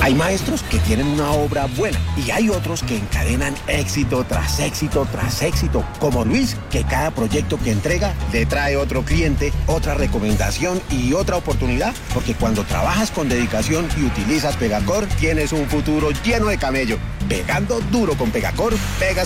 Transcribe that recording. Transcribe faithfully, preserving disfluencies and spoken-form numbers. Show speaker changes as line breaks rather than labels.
Hay maestros que tienen una obra buena y hay otros que encadenan éxito tras éxito tras éxito, como Luis, que cada proyecto que entrega le trae otro cliente, otra recomendación y otra oportunidad, porque cuando trabajas con dedicación y utilizas Pegacor, tienes un futuro lleno de camello. Pegando duro con Pegacor, pegas